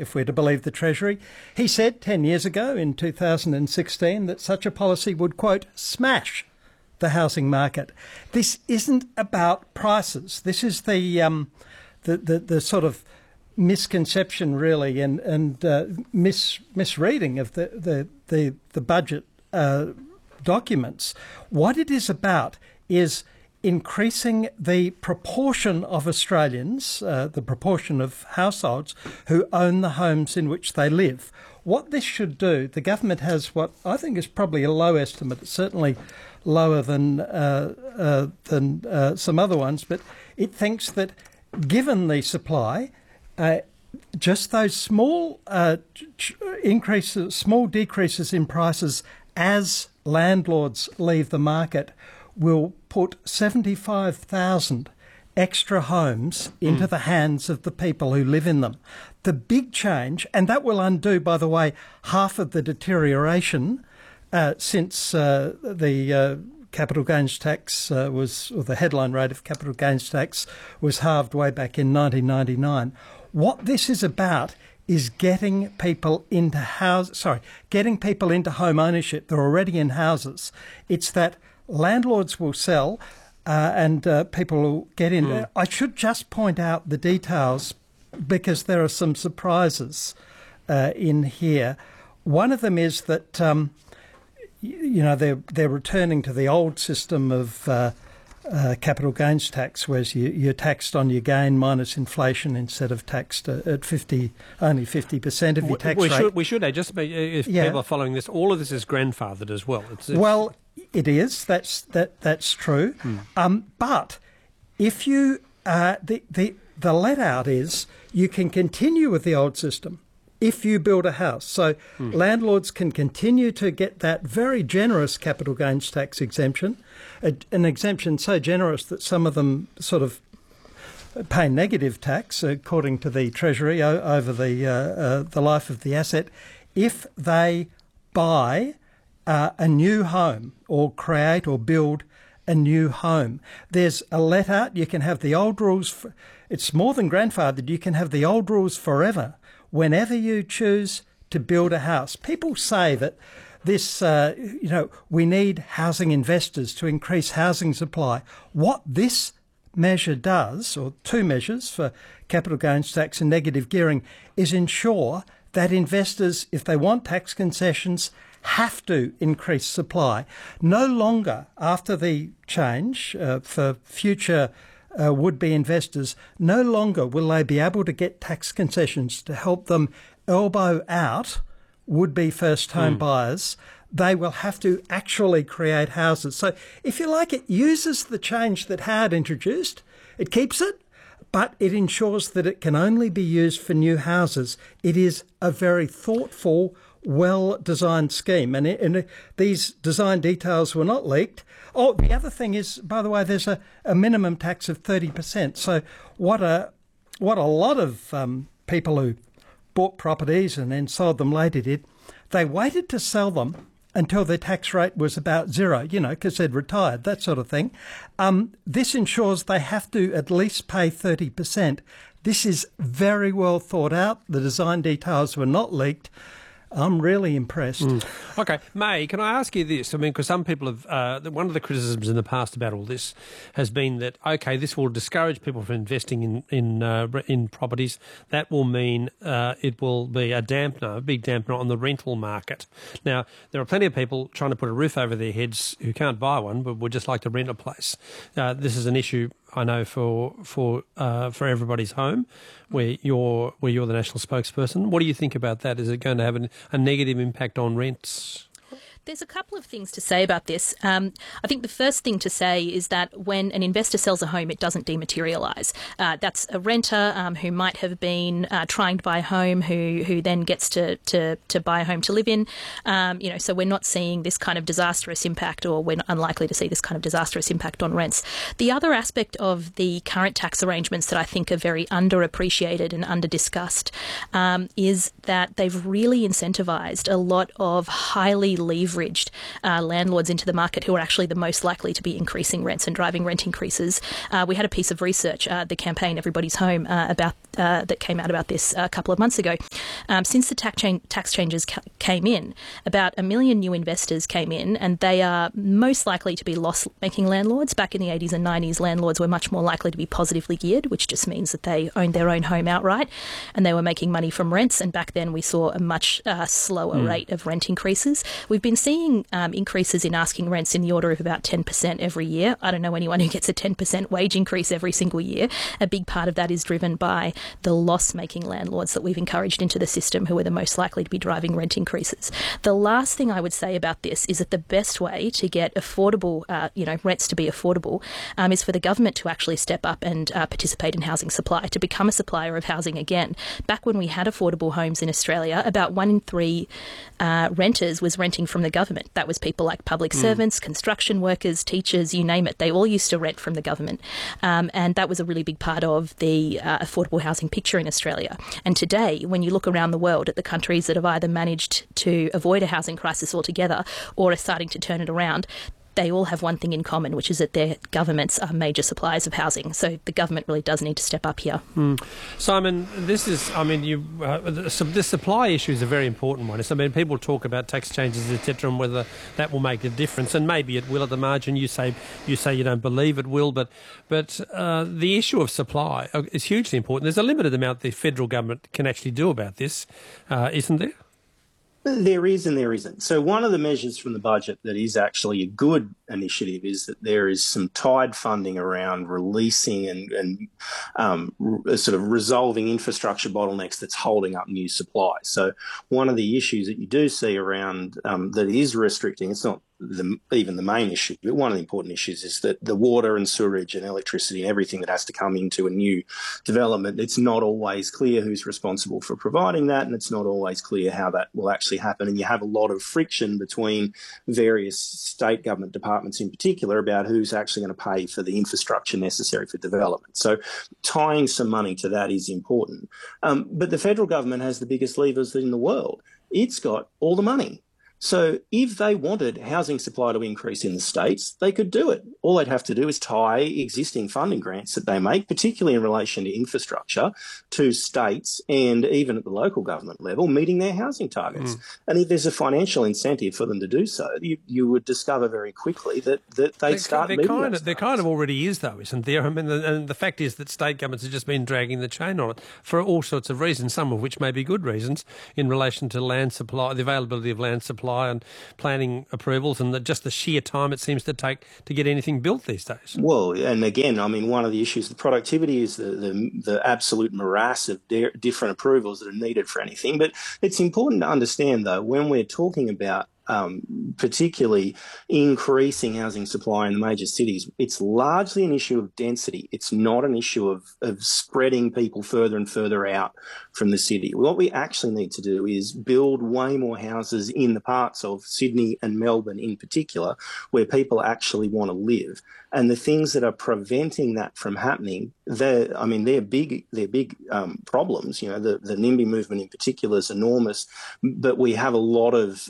if we're to believe the Treasury. He said 10 years ago, in 2016, that such a policy would, quote, smash the housing market. This isn't about prices. This is the sort of misconception, really, and misreading of the budget documents. What it is about is increasing the proportion of Australians, the proportion of households who own the homes in which they live. What this should do, the government has what I think is probably a low estimate. It's certainly lower than some other ones, but it thinks that given the supply, just those small decreases in prices as landlords leave the market will put 75,000 extra homes into the hands of the people who live in them. The big change, and that will undo, by the way, half of the deterioration since the capital gains tax or the headline rate of capital gains tax was halved way back in 1999. What this is about is getting people into home ownership. They're already in houses. It's that landlords will sell and people will get in. I should just point out the details because there are some surprises in here. One of them is that they're returning to the old system of capital gains tax, whereas you're taxed on your gain minus inflation instead of taxed at only 50% of your tax rate. We should add, just if people are following this, all of this is grandfathered as well. Well, it is. That's true. But if you the let out is you can continue with the old system if you build a house. So landlords can continue to get that very generous capital gains tax exemption, an exemption so generous that some of them sort of pay negative tax, according to the Treasury, over the life of the asset, if they buy a new home or create or build a new home. There's a let out. You can have the old rules. It's more than grandfathered. You can have the old rules forever whenever you choose to build a house. People say that this, we need housing investors to increase housing supply. What this measure does, or two measures for capital gains tax and negative gearing, is ensure that investors, if they want tax concessions, have to increase supply. No longer, after the change for future would-be investors, no longer will they be able to get tax concessions to help them elbow out would-be first-home buyers. They will have to actually create houses. So, if you like, it uses the change that Howard introduced. It keeps it, but it ensures that it can only be used for new houses. It is a very thoughtful, well-designed scheme, and these design details were not leaked. Oh, the other thing is, by the way, there's a minimum tax of 30%. So what a lot of people who bought properties and then sold them later did, they waited to sell them until their tax rate was about zero, because they'd retired, that sort of thing. This ensures they have to at least pay 30%. This is very well thought out. The design details were not leaked. I'm really impressed. Okay, May, can I ask you this? I mean, because some people have, one of the criticisms in the past about all this has been that, okay, this will discourage people from investing in properties. That will mean it will be a big dampener on the rental market. Now, there are plenty of people trying to put a roof over their heads who can't buy one, but would just like to rent a place. This is an issue, I know, for everybody's home, where you're the national spokesperson. What do you think about that? Is it going to have a negative impact on rents? There's a couple of things to say about this. I think the first thing to say is that when an investor sells a home, it doesn't dematerialise. That's a renter who might have been trying to buy a home, who then gets to buy a home to live in. So we're not seeing this kind of disastrous impact, or we're unlikely to see this kind of disastrous impact on rents. The other aspect of the current tax arrangements that I think are very underappreciated and under-discussed is that they've really incentivised a lot of highly leveraged leveraged landlords into the market who are actually the most likely to be increasing rents and driving rent increases. We had a piece of research, the campaign Everybody's Home, that came out about this a couple of months ago. Since the tax changes came in, about 1 million new investors came in, and they are most likely to be loss-making landlords. Back in the 80s and 90s, landlords were much more likely to be positively geared, which just means that they owned their own home outright, and they were making money from rents. And back then, we saw a much slower rate of rent increases. We've been seeing increases in asking rents in the order of about 10% every year. I don't know anyone who gets a 10% wage increase every single year. A big part of that is driven by the loss-making landlords that we've encouraged into the system, who are the most likely to be driving rent increases. The last thing I would say about this is that the best way to get affordable, rents to be affordable, is for the government to actually step up and participate in housing supply, to become a supplier of housing again. Back when we had affordable homes in Australia, about 1 in 3 renters was renting from the government. That was people like public servants, construction workers, teachers, you name it. They all used to rent from the government. And that was a really big part of the affordable housing picture in Australia. And today, when you look around the world at the countries that have either managed to avoid a housing crisis altogether or are starting to turn it around, they all have one thing in common, which is that their governments are major suppliers of housing. So the government really does need to step up here. Simon, the supply issue is a very important one. People talk about tax changes, etc., and whether that will make a difference, and maybe it will at the margin. You say you don't believe it will, but the issue of supply is hugely important. There's a limited amount the federal government can actually do about this, isn't there? There is and there isn't. So one of the measures from the budget that is actually a good initiative is that there is some tied funding around releasing and sort of resolving infrastructure bottlenecks that's holding up new supply. So one of the issues that you do see around that is restricting, it's not even the main issue, but one of the important issues is that the water and sewerage and electricity and everything that has to come into a new development, it's not always clear who's responsible for providing that, and it's not always clear how that will actually happen. And you have a lot of friction between various state government departments in particular about who's actually going to pay for the infrastructure necessary for development. So tying some money to that is important. But the federal government has the biggest levers in the world. It's got all the money. So if they wanted housing supply to increase in the states, they could do it. All they'd have to do is tie existing funding grants that they make, particularly in relation to infrastructure, to states and even at the local government level, meeting their housing targets. And if there's a financial incentive for them to do so, you would discover very quickly that they start moving those There kind of already is, though, isn't there? And the fact is that state governments have just been dragging the chain on it for all sorts of reasons, some of which may be good reasons, in relation to land supply, the availability of land supply and planning approvals, and just the sheer time it seems to take to get anything built these days. Well, and again, one of the issues, the productivity is the absolute morass of different approvals that are needed for anything. But it's important to understand, though, when we're talking about particularly increasing housing supply in the major cities, it's largely an issue of density. It's not an issue of spreading people further and further out from the city. What we actually need to do is build way more houses in the parts of Sydney and Melbourne in particular where people actually want to live. And the things that are preventing that from happening, they're big problems. The NIMBY movement in particular is enormous, but we have a lot of,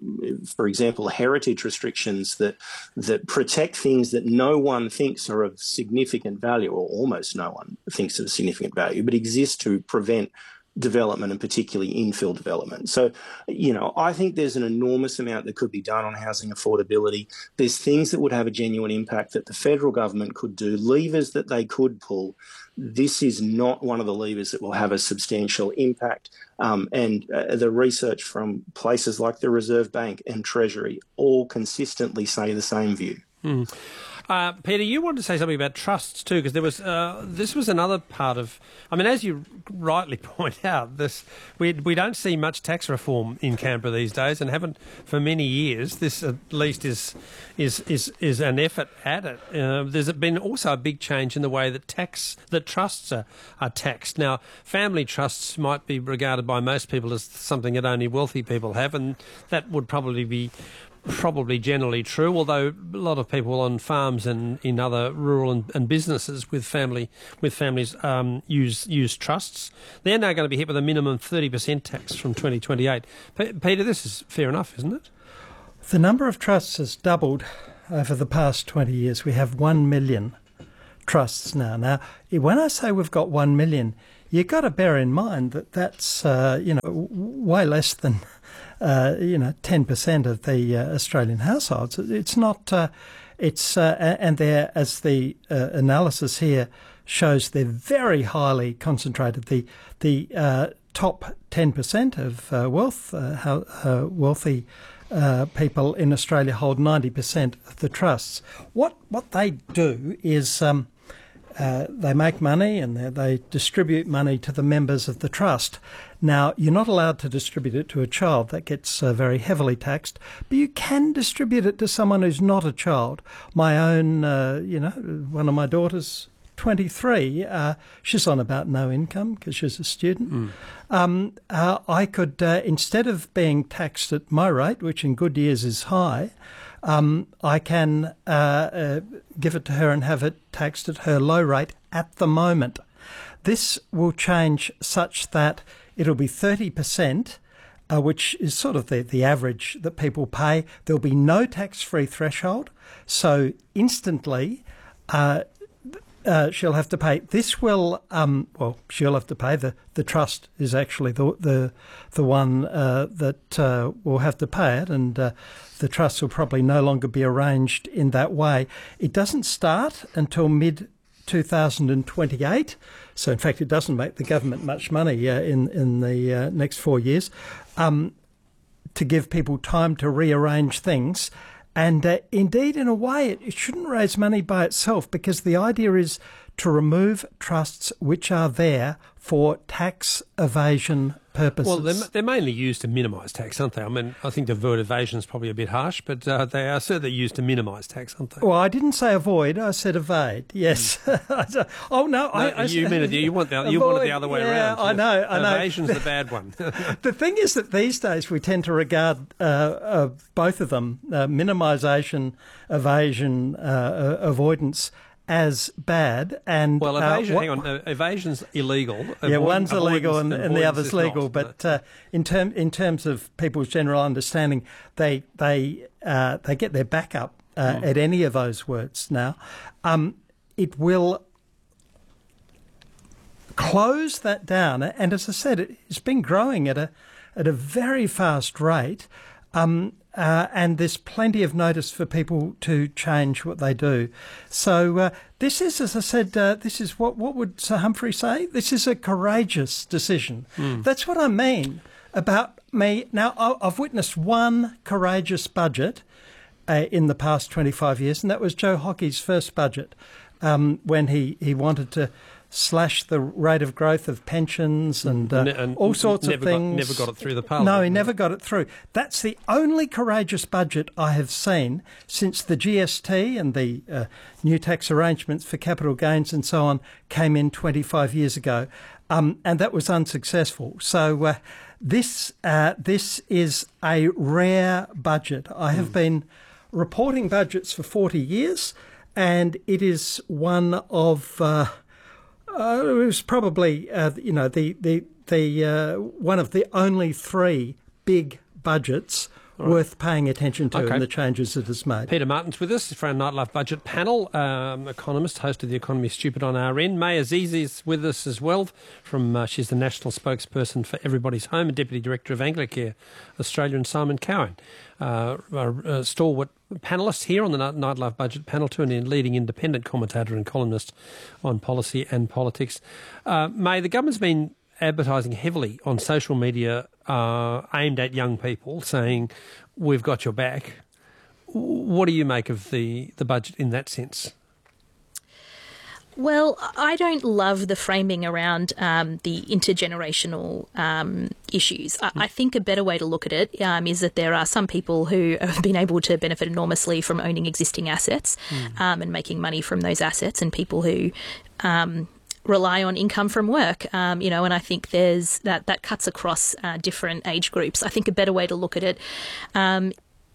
for example, heritage restrictions that protect things that no one thinks are of significant value, or almost no one thinks of significant value, but exist to prevent development, and particularly infill development. So, I think there's an enormous amount that could be done on housing affordability. There's things that would have a genuine impact that the federal government could do, levers that they could pull. This is not one of the levers that will have a substantial impact. And the research from places like the Reserve Bank and Treasury all consistently say the same view. Peter, you wanted to say something about trusts too, because there was this was another part of. As you rightly point out, we don't see much tax reform in Canberra these days, and haven't for many years. This at least is an effort at it. There's been also a big change in the way that trusts are taxed. Now, family trusts might be regarded by most people as something that only wealthy people have, and that would probably be generally true, although a lot of people on farms and in other rural and businesses with families use trusts. They're now going to be hit with a minimum 30% tax from 2028. Peter, this is fair enough, isn't it? The number of trusts has doubled over the past 20 years. We have 1 million trusts now. Now, when I say we've got 1 million, you've got to bear in mind that that's, way less than, 10% of the Australian households. It's not, and they're, as the analysis here shows, they're very highly concentrated. The top 10% of wealthy people in Australia hold 90% of the trusts. What they do is they make money and they distribute money to the members of the trust. Now, you're not allowed to distribute it to a child. That gets very heavily taxed. But you can distribute it to someone who's not a child. My own, one of my daughters, 23, she's on about no income because she's a student. I could, instead of being taxed at my rate, which in good years is high, I can give it to her and have it taxed at her low rate at the moment. This will change such that it'll be 30%, which is sort of the average that people pay. There'll be no tax-free threshold, so instantly she'll have to pay. This will, she'll have to pay. The trust is actually the one that will have to pay it, and the trust will probably no longer be arranged in that way. It doesn't start until mid-2028, so in fact it doesn't make the government much money in the next 4 years, to give people time to rearrange things. And indeed, in a way, it shouldn't raise money by itself, because the idea is to remove trusts which are there for tax evasion purposes. Well, they're mainly used to minimise tax, aren't they? I mean, I think the word evasion is probably a bit harsh, but they are certainly used to minimise tax, aren't they? Well, I didn't say avoid, I said evade, yes. Oh, no. You meant it. You want it the other way around. I know. Evasion's the bad one. The thing is that these days we tend to regard both of them, minimisation, evasion, avoidance, as bad. And well, evasion. Hang on, evasion's illegal. Yeah, one's illegal and the other's legal. Not, but in terms of people's general understanding, they get their back up at any of those words. Now, it will close that down, and as I said, it's been growing at a very fast rate. And there's plenty of notice for people to change what they do. So this is, as I said, this is what would Sir Humphrey say? This is a courageous decision. That's what I mean about me. Now, I've witnessed one courageous budget in the past 25 years, and that was Joe Hockey's first budget, when he wanted to slash the rate of growth of pensions and all sorts of things. Never got it through the Parliament. No, he never got it through. That's the only courageous budget I have seen since the GST and the new tax arrangements for capital gains and so on came in 25 years ago, and that was unsuccessful. So this is a rare budget. I have been reporting budgets for 40 years, and it is one of... it was probably, one of the only three big budgets worth paying attention to in the changes it has made. Peter Martin's with us for our Nightlife Budget panel, economist, host of The Economy Stupid on RN. May Aziz is with us as well. She's the national spokesperson for Everybody's Home and Deputy Director of Anglicare Australia, and Simon Cowan, a stalwart panellist here on the Nightlife Budget panel too, and a leading independent commentator and columnist on policy and politics. May, the government's been advertising heavily on social media aimed at young people, saying, we've got your back. What do you make of the budget in that sense? Well, I don't love the framing around the intergenerational issues. I think a better way to look at it is that there are some people who have been able to benefit enormously from owning existing assets and making money from those assets, and people who rely on income from work, and I think there's that cuts across different age groups. I think a better way to look at it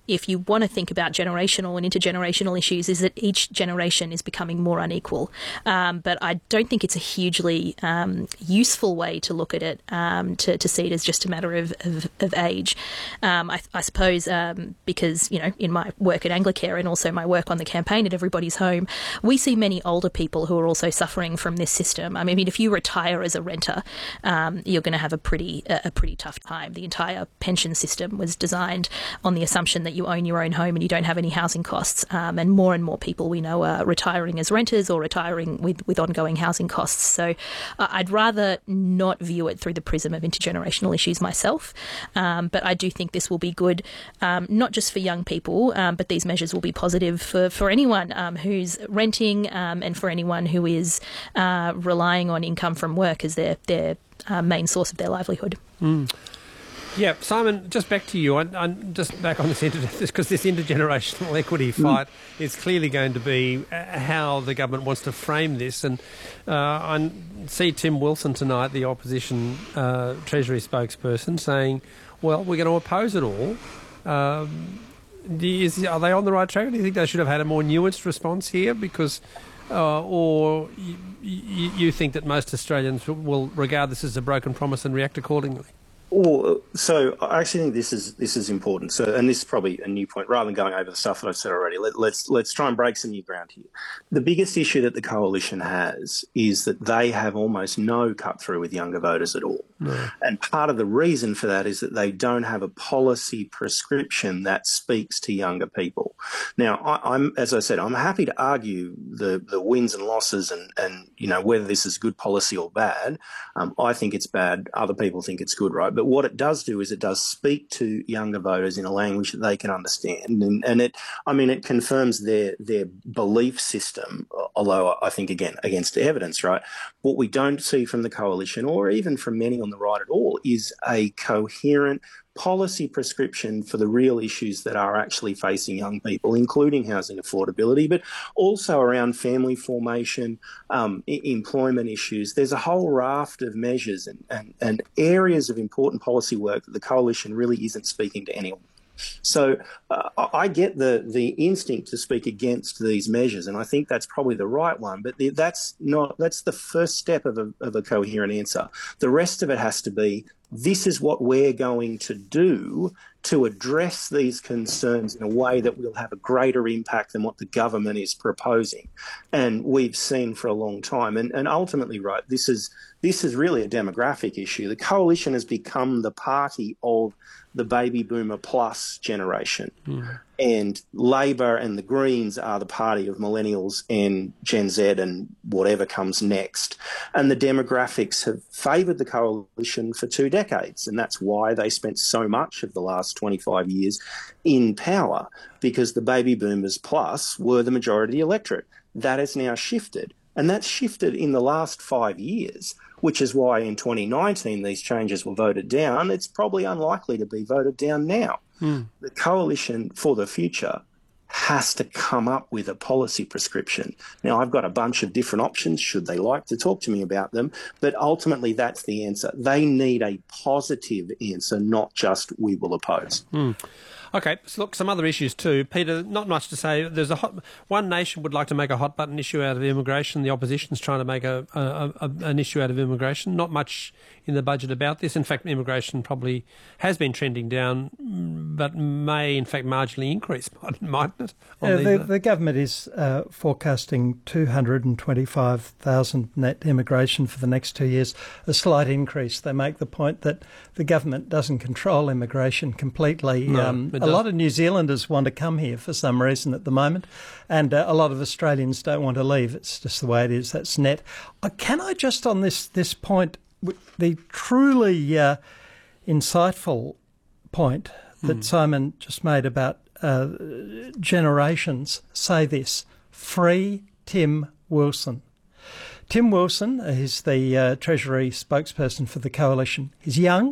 if you want to think about generational and intergenerational issues, is that each generation is becoming more unequal. But I don't think it's a hugely useful way to look at it, to see it as just a matter of age. I suppose because, in my work at Anglicare and also my work on the campaign at Everybody's Home, we see many older people who are also suffering from this system. I mean, if you retire as a renter, you're going to have a pretty tough time. The entire pension system was designed on the assumption that you own your own home and you don't have any housing costs. And more people we know are retiring as renters or retiring with ongoing housing costs. So I'd rather not view it through the prism of intergenerational issues myself. But I do think this will be good, not just for young people, but these measures will be positive for anyone who's renting and for anyone who is relying on income from work as their main source of their livelihood. Yeah, Simon, just back to you. I'm just back on this because this intergenerational equity fight is clearly going to be how the government wants to frame this. And I see Tim Wilson tonight, the opposition Treasury spokesperson, saying, well, we're going to oppose it all. Are they on the right track? Do you think they should have had a more nuanced response here? Because... or you think that most Australians will regard this as a broken promise and react accordingly? So I actually think this is important. So, and this is probably a new point. Rather than going over the stuff that I've said already, let's try and break some new ground here. The biggest issue that the coalition has is that they have almost no cut through with younger voters at all. No. And part of the reason for that is that they don't have a policy prescription that speaks to younger people. Now, as I said, I'm happy to argue the wins and losses and whether this is good policy or bad. I think it's bad. Other people think it's good, right? But what it does do is it does speak to younger voters in a language that they can understand, and it confirms their belief system. Although I think again against evidence, right? What we don't see from the coalition, or even from many on the right at all, is a coherent policy prescription for the real issues that are actually facing young people, including housing affordability, but also around family formation, employment issues. There's a whole raft of measures and areas of important policy work that the coalition really isn't speaking to anyone. So I get the instinct to speak against these measures, and I think that's probably the right one. But that's the first step of a coherent answer. The rest of it has to be, this is what we're going to do to address these concerns in a way that will have a greater impact than what the government is proposing. And we've seen for a long time. And ultimately, right, this is really a demographic issue. The coalition has become the party of the baby boomer plus generation. And Labor and the Greens are the party of millennials and Gen Z and whatever comes next. And the demographics have favoured the coalition for 2 decades. And that's why they spent so much of the last 25 years in power, because the baby boomers plus were the majority electorate. That has now shifted. And that's shifted in the last 5 years, which is why in 2019 these changes were voted down. It's probably unlikely to be voted down now. The coalition for the future has to come up with a policy prescription. Now, I've got a bunch of different options, should they like to talk to me about them, but ultimately that's the answer. They need a positive answer, not just we will oppose. Okay, so look, some other issues too. Peter, not much to say. There's One Nation would like to make a hot button issue out of immigration. The opposition's trying to make an issue out of immigration. Not much in the budget about this. In fact, immigration probably has been trending down, but may in fact marginally increase, mightn't it? The government is forecasting 225,000 net immigration for the next 2 years, a slight increase. They make the point that the government doesn't control immigration completely. A lot of New Zealanders want to come here for some reason at the moment, and a lot of Australians don't want to leave. It's just the way it is. That's net. Can I just on this point, the truly insightful point that Simon just made about generations, say this: free Tim Wilson. Tim Wilson is the Treasury spokesperson for the Coalition. He's young.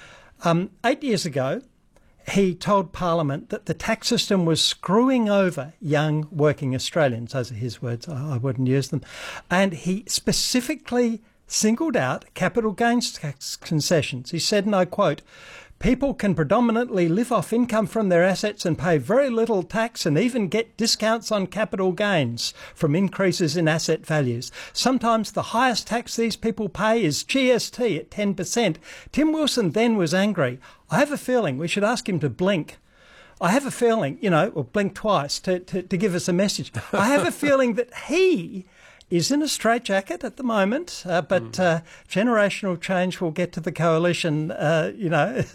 8 years ago, he told Parliament that the tax system was screwing over young working Australians. Those are his words. I wouldn't use them. And he specifically singled out capital gains tax concessions. He said, and I quote, People can predominantly live off income from their assets and pay very little tax and even get discounts on capital gains from increases in asset values. Sometimes the highest tax these people pay is GST at 10%. Tim Wilson then was angry. I have a feeling we should ask him to blink. I have a feeling, or blink twice to give us a message. I have a feeling that he is in a straitjacket at the moment, but generational change will get to the coalition,